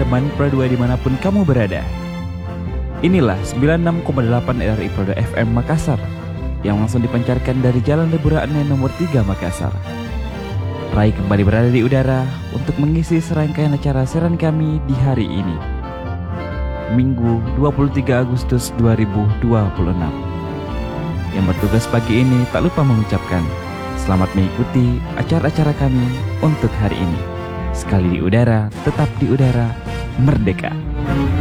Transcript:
teman Pro 2 dimanapun kamu berada. Inilah 96,8 RRI Pro 2 FM Makassar yang langsung dipancarkan dari Jalan Lebura Ane nomor 3 Makassar. Rai kembali berada di udara untuk mengisi serangkaian acara siaran kami di hari ini, Minggu 23 Agustus 2026. Yang bertugas pagi ini tak lupa mengucapkan selamat mengikuti acara-acara kami untuk hari ini. Sekali di udara, tetap di udara, merdeka.